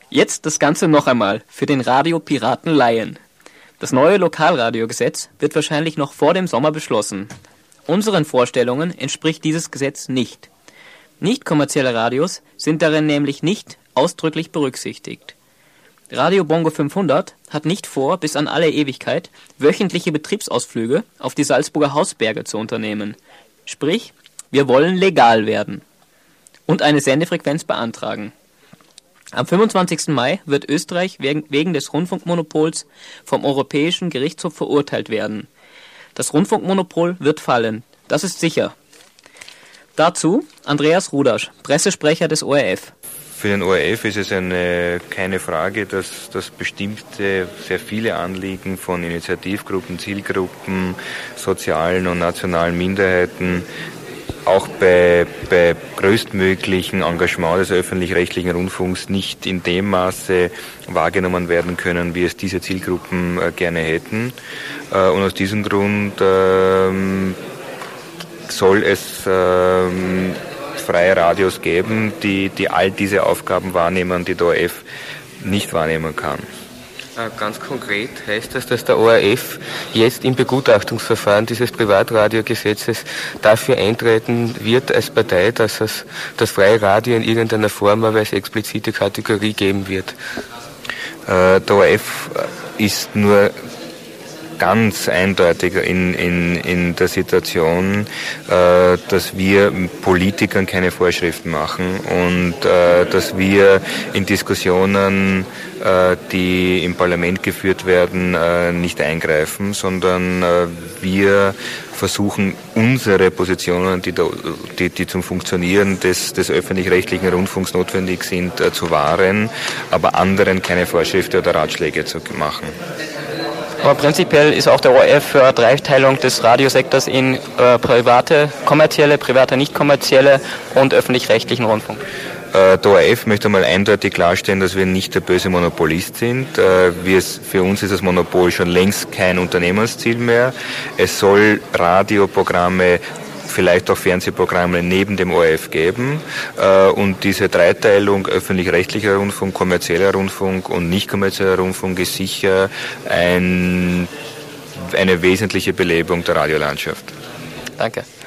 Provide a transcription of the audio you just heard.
Jetzt das Ganze noch einmal für den Radiopiraten Laien. Das neue Lokalradiogesetz wird wahrscheinlich noch vor dem Sommer beschlossen. Unseren Vorstellungen entspricht dieses Gesetz nicht. Nicht kommerzielle Radios sind darin nämlich nicht ausdrücklich berücksichtigt. Radio Bongo 500 hat nicht vor, bis an alle Ewigkeit wöchentliche Betriebsausflüge auf die Salzburger Hausberge zu unternehmen. Sprich, wir wollen legal werden und eine Sendefrequenz beantragen. Am 25. Mai wird Österreich wegen des Rundfunkmonopols vom Europäischen Gerichtshof verurteilt werden. Das Rundfunkmonopol wird fallen, das ist sicher. Dazu Andreas Rudasch, Pressesprecher des ORF. Für den ORF ist es keine Frage, dass bestimmte, sehr viele Anliegen von Initiativgruppen, Zielgruppen, sozialen und nationalen Minderheiten auch bei größtmöglichen Engagement des öffentlich-rechtlichen Rundfunks nicht in dem Maße wahrgenommen werden können, wie es diese Zielgruppen gerne hätten. Und aus diesem Grund soll es freie Radios geben, die all diese Aufgaben wahrnehmen, die der ORF nicht wahrnehmen kann. Ganz konkret heißt das, dass der ORF jetzt im Begutachtungsverfahren dieses Privatradiogesetzes dafür eintreten wird als Partei, dass es das freie Radio in irgendeiner Form aber als explizite Kategorie geben wird. Der ORF ist nur ganz eindeutig in der Situation, dass wir Politikern keine Vorschriften machen und dass wir in Diskussionen, die im Parlament geführt werden, nicht eingreifen, sondern wir versuchen, unsere Positionen, die zum Funktionieren des öffentlich-rechtlichen Rundfunks notwendig sind, zu wahren, aber anderen keine Vorschriften oder Ratschläge zu machen. Aber prinzipiell ist auch der ORF für eine Dreiteilung des Radiosektors in private, kommerzielle, private, nicht kommerzielle und öffentlich-rechtlichen Rundfunk. Der ORF möchte mal eindeutig klarstellen, dass wir nicht der böse Monopolist sind. Für uns ist das Monopol schon längst kein Unternehmensziel mehr. Es soll Radioprogramme, vielleicht auch Fernsehprogramme neben dem ORF geben. Und diese Dreiteilung öffentlich-rechtlicher Rundfunk, kommerzieller Rundfunk und nicht kommerzieller Rundfunk ist sicher eine wesentliche Belebung der Radiolandschaft. Danke.